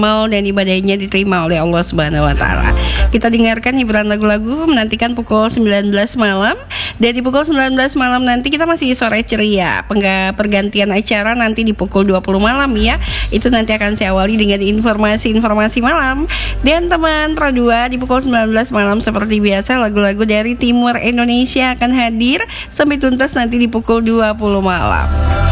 mau dan ibadahnya diterima oleh Allah Subhanahu wa taala. Kita dengarkan hiburan lagu-lagu menantikan pukul 19 malam. Dan di pukul 19 malam nanti kita masih sore ceria. Pergantian acara nanti di pukul 20 malam ya. Itu nanti akan saya awali dengan informasi-informasi malam. Dan teman Pro 2 di pukul 19 malam seperti biasa lagu-lagu dari timur Indonesia akan hadir sampai tuntas nanti di pukul 20 malam.